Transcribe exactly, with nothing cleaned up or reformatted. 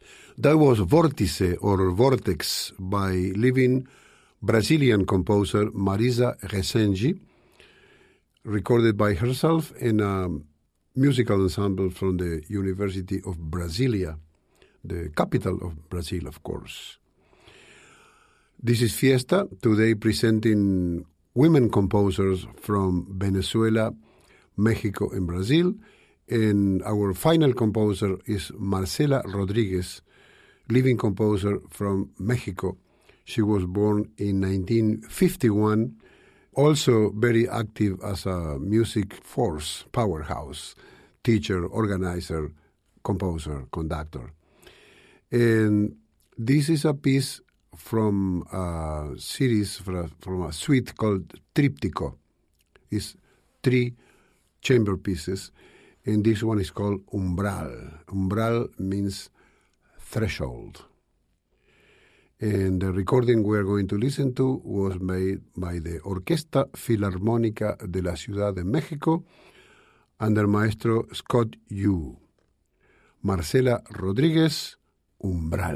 That was Vortice or Vortex by living Brazilian composer Marisa Resenji, recorded by herself in a musical ensemble from the University of Brasilia, the capital of Brazil, of course. This is Fiesta, today presenting women composers from Venezuela, Mexico, and Brazil. And our final composer is Marcela Rodriguez, living composer from Mexico. She was born in nineteen fifty-one, also very active as a music force, powerhouse, teacher, organizer, composer, conductor. And this is a piece from a series, from a suite called Tríptico. It's three chamber pieces, and this one is called Umbral. Umbral means threshold. And the recording we are going to listen to was made by the Orquesta Filarmónica de la Ciudad de México under Maestro Scott Yu. Marcela Rodriguez, Umbral.